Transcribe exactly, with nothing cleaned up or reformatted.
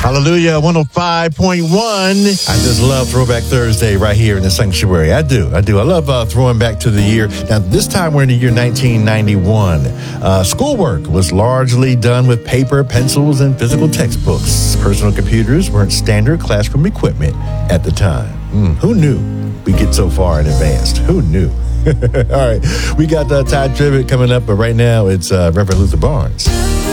Hallelujah, one oh five point one. I just love Throwback Thursday right here in the sanctuary. I do, I do. I love uh, throwing back to the year. Now, this time we're in the year nineteen ninety-one. Uh, schoolwork was largely done with paper, pencils, and physical textbooks. Personal computers weren't standard classroom equipment at the time. Mm, who knew we'd get so far in advance? Who knew? All right, we got the Tide Tribute coming up, but right now it's uh, Reverend Luther Barnes.